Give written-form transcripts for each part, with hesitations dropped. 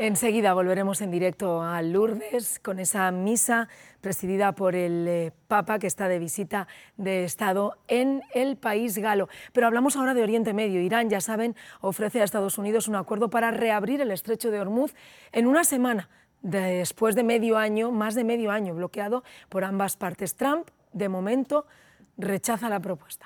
Enseguida volveremos en directo a Lourdes con esa misa presidida por el Papa, que está de visita de Estado en el país galo. Pero hablamos ahora de Oriente Medio. Irán, ya saben, ofrece a Estados Unidos un acuerdo para reabrir el estrecho de Hormuz en una semana, después de más de medio año bloqueado por ambas partes. Trump, de momento, rechaza la propuesta.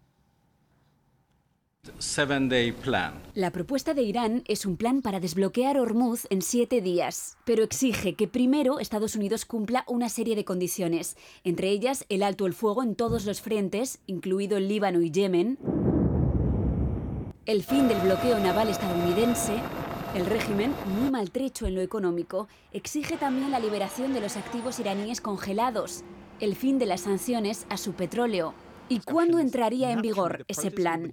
La propuesta de Irán es un plan para desbloquear Hormuz en 7 días, pero exige que primero Estados Unidos cumpla una serie de condiciones, entre ellas el alto el fuego en todos los frentes, incluido el Líbano y Yemen, el fin del bloqueo naval estadounidense. El régimen, muy maltrecho en lo económico, exige también la liberación de los activos iraníes congelados, el fin de las sanciones a su petróleo. ¿Y cuándo entraría en vigor ese plan?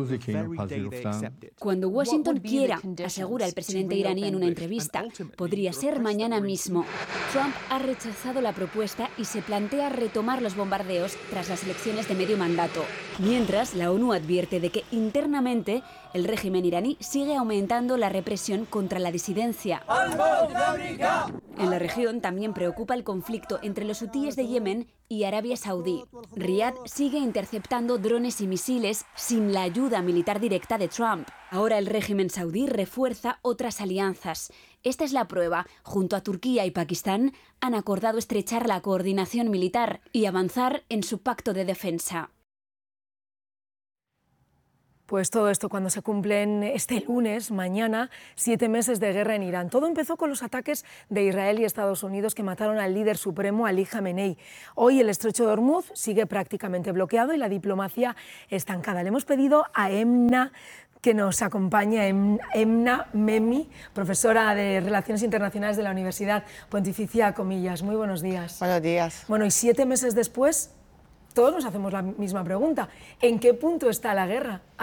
Cuando Washington quiera, asegura el presidente iraní en una entrevista. Podría ser mañana mismo. Trump ha rechazado la propuesta y se plantea retomar los bombardeos tras las elecciones de medio mandato. Mientras, la ONU advierte de que internamente el régimen iraní sigue aumentando la represión contra la disidencia. En la región también preocupa el conflicto entre los hutíes de Yemen y Arabia Saudí. Riad sigue interceptando drones y misiles sin la ayuda militar directa de Trump. Ahora el régimen saudí refuerza otras alianzas. Esta es la prueba. Junto a Turquía y Pakistán han acordado estrechar la coordinación militar y avanzar en su pacto de defensa. Pues todo esto cuando se cumplen este lunes, mañana, 7 meses de guerra en Irán. Todo empezó con los ataques de Israel y Estados Unidos que mataron al líder supremo, Ali Jamenei. Hoy el estrecho de Hormuz sigue prácticamente bloqueado y la diplomacia estancada. Le hemos pedido a Emna que nos acompañe, Emna Memi, profesora de Relaciones Internacionales de la Universidad Pontificia Comillas. Muy buenos días. Buenos días. Bueno, y 7 meses después, todos nos hacemos la misma pregunta. ¿En qué punto está la guerra?